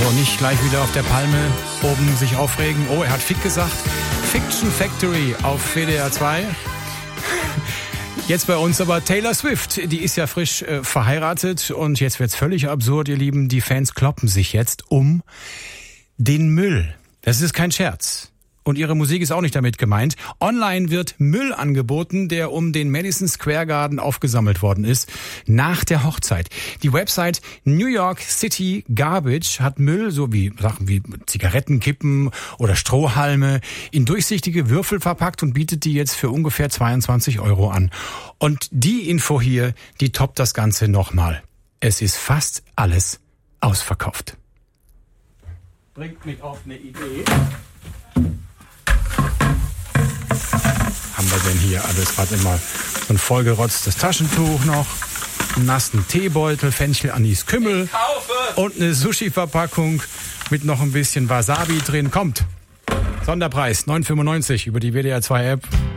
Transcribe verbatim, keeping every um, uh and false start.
Also nicht gleich wieder auf der Palme oben sich aufregen. Oh, er hat Fick gesagt. Fiction Factory auf W D R zwei. Jetzt bei uns aber Taylor Swift, die ist ja frisch äh, verheiratet und jetzt wird's völlig absurd, ihr Lieben. Die Fans kloppen sich jetzt um den Müll. Das ist kein Scherz. Und ihre Musik ist auch nicht damit gemeint. Online wird Müll angeboten, der um den Madison Square Garden aufgesammelt worden ist, nach der Hochzeit. Die Website New York City Garbage hat Müll, so wie Sachen wie Zigarettenkippen oder Strohhalme, in durchsichtige Würfel verpackt und bietet die jetzt für ungefähr zweiundzwanzig Euro an. Und die Info hier, die toppt das Ganze nochmal. Es ist fast alles ausverkauft. Bringt mich auf eine Idee. Haben wir denn hier alles? Warte mal, so ein vollgerotztes Taschentuch noch, einen nassen Teebeutel, Fenchel, Anis, Kümmel und eine Sushi-Verpackung mit noch ein bisschen Wasabi drin. Kommt! Sonderpreis neun fünfundneunzig über die W D R zwei App.